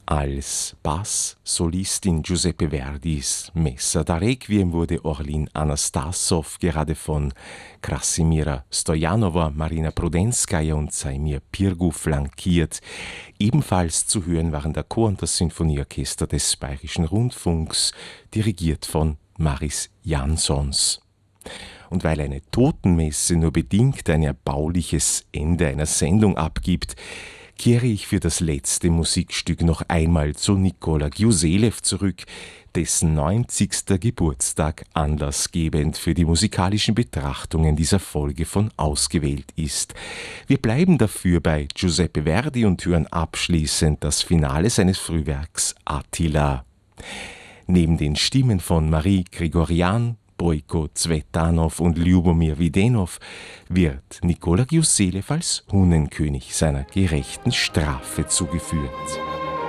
Als Basssolistin Giuseppe Verdis Messa da Requiem wurde Orlin Anastassow gerade von Krasimira Stojanova, Marina Prudenskaya und Saimir Pirgu flankiert. Ebenfalls zu hören waren der Chor und das Sinfonieorchester des Bayerischen Rundfunks, dirigiert von Maris Jansons. Und weil eine Totenmesse nur bedingt ein erbauliches Ende einer Sendung abgibt, kehre ich für das letzte Musikstück noch einmal zu Nikola Giuselew zurück, dessen 90. Geburtstag anlassgebend für die musikalischen Betrachtungen dieser Folge von Ausgewählt ist. Wir bleiben dafür bei Giuseppe Verdi und hören abschließend das Finale seines Frühwerks Attila. Neben den Stimmen von Marie Grigorian, Bojko Cvetanov und Ljubomir Widenov wird Nikola Giuselew als Hunnenkönig seiner gerechten Strafe zugeführt.